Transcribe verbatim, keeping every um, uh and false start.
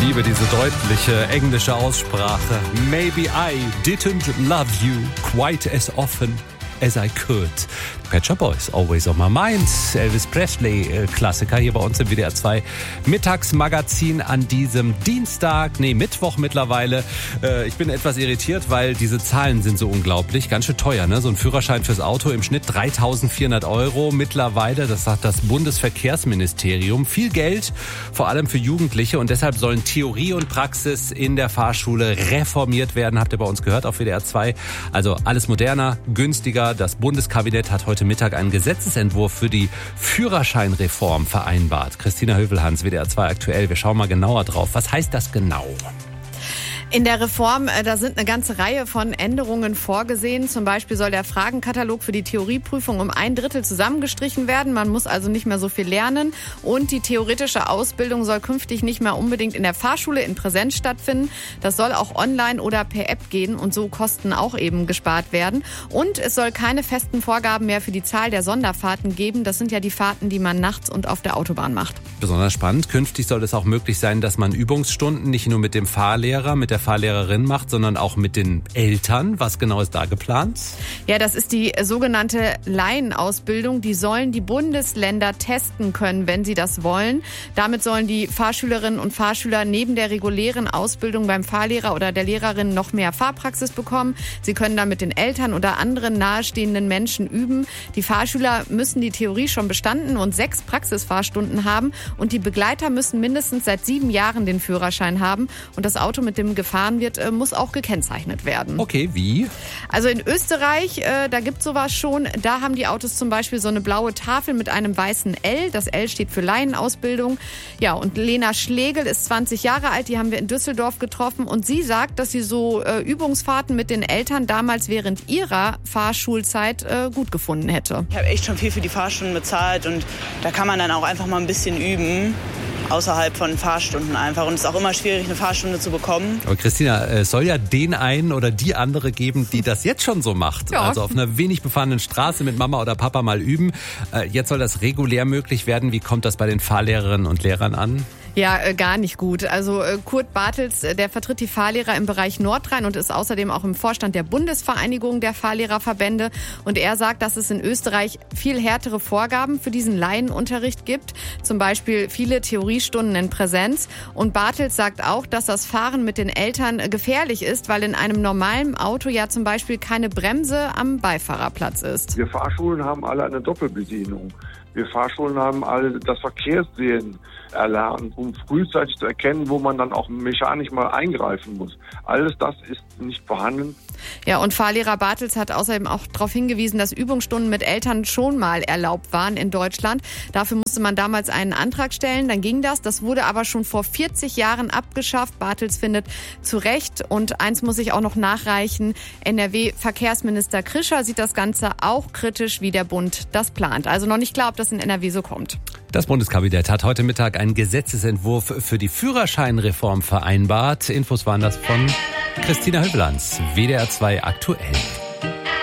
liebe diese deutliche englische Aussprache. Maybe I didn't love you quite as often as I could. Pet Shop Boys, Always on My Mind. Elvis Presley, äh, Klassiker hier bei uns im W D R zwei Mittagsmagazin an diesem Dienstag, nee, Mittwoch mittlerweile. Äh, ich bin etwas irritiert, weil diese Zahlen sind so unglaublich. Ganz schön teuer, ne? So ein Führerschein fürs Auto im Schnitt dreitausendvierhundert Euro mittlerweile. Das sagt das Bundesverkehrsministerium. Viel Geld, vor allem für Jugendliche. Und deshalb sollen Theorie und Praxis in der Fahrschule reformiert werden. Habt ihr bei uns gehört auf W D R zwei. Also alles moderner, günstiger. Das Bundeskabinett hat heute Mittag einen Gesetzesentwurf für die Führerscheinreform vereinbart. Christina Hövelhans, W D R zwei aktuell. Wir schauen mal genauer drauf. Was heißt das genau? In der Reform, da sind eine ganze Reihe von Änderungen vorgesehen. Zum Beispiel soll der Fragenkatalog für die Theorieprüfung um ein Drittel zusammengestrichen werden. Man muss also nicht mehr so viel lernen. Und die theoretische Ausbildung soll künftig nicht mehr unbedingt in der Fahrschule in Präsenz stattfinden. Das soll auch online oder per App gehen und so Kosten auch eben gespart werden. Und es soll keine festen Vorgaben mehr für die Zahl der Sonderfahrten geben. Das sind ja die Fahrten, die man nachts und auf der Autobahn macht. Besonders spannend. Künftig soll es auch möglich sein, dass man Übungsstunden nicht nur mit dem Fahrlehrer, mit der Fahrlehrerin macht, sondern auch mit den Eltern. Was genau ist da geplant? Ja, das ist die sogenannte Laienausbildung. Die sollen die Bundesländer testen können, wenn sie das wollen. Damit sollen die Fahrschülerinnen und Fahrschüler neben der regulären Ausbildung beim Fahrlehrer oder der Lehrerin noch mehr Fahrpraxis bekommen. Sie können da mit den Eltern oder anderen nahestehenden Menschen üben. Die Fahrschüler müssen die Theorie schon bestanden und sechs Praxisfahrstunden haben. Und die Begleiter müssen mindestens seit sieben Jahren den Führerschein haben. Und das Auto, mit dem gefahren wird, muss auch gekennzeichnet werden. Okay, wie? Also in Österreich, äh, da gibt es sowas schon. Da haben die Autos zum Beispiel so eine blaue Tafel mit einem weißen L. Das L steht für Laienausbildung. Ja, und Lena Schlegel ist zwanzig Jahre alt. Die haben wir in Düsseldorf getroffen. Und sie sagt, dass sie so äh, Übungsfahrten mit den Eltern damals während ihrer Fahrschulzeit äh, gut gefunden hätte. Ich habe echt schon viel für die Fahrstunden bezahlt. Und da kann man dann auch einfach mal ein bisschen üben. Außerhalb von Fahrstunden einfach. Und es ist auch immer schwierig, eine Fahrstunde zu bekommen. Aber Christina, es soll ja den einen oder die andere geben, die das jetzt schon so macht. Ja. Also auf einer wenig befahrenen Straße mit Mama oder Papa mal üben. Jetzt soll das regulär möglich werden. Wie kommt das bei den Fahrlehrerinnen und Lehrern an? Ja, äh, gar nicht gut. Also äh, Kurt Bartels, äh, der vertritt die Fahrlehrer im Bereich Nordrhein und ist außerdem auch im Vorstand der Bundesvereinigung der Fahrlehrerverbände. Und er sagt, dass es in Österreich viel härtere Vorgaben für diesen Laienunterricht gibt. Zum Beispiel viele Theoriestunden in Präsenz. Und Bartels sagt auch, dass das Fahren mit den Eltern äh, gefährlich ist, weil in einem normalen Auto ja zum Beispiel keine Bremse am Beifahrerplatz ist. Wir Fahrschulen haben alle eine Doppelbedienung. Wir Fahrschulen haben alle das Verkehrssehen erlernt, um frühzeitig zu erkennen, wo man dann auch mechanisch mal eingreifen muss. Alles das ist nicht vorhanden. Ja, und Fahrlehrer Bartels hat außerdem auch darauf hingewiesen, dass Übungsstunden mit Eltern schon mal erlaubt waren in Deutschland. Dafür musste man damals einen Antrag stellen, dann ging das. Das wurde aber schon vor vierzig Jahren abgeschafft. Bartels findet zu Recht. Und eins muss ich auch noch nachreichen. N R W-Verkehrsminister Krischer sieht das Ganze auch kritisch, wie der Bund das plant. Also noch nicht klar, ob das in N R W so kommt. Das Bundeskabinett hat heute Mittag einen Gesetzesentwurf für die Führerscheinreform vereinbart. Infos waren das von Christina Hövelhans, W D R zwei aktuell.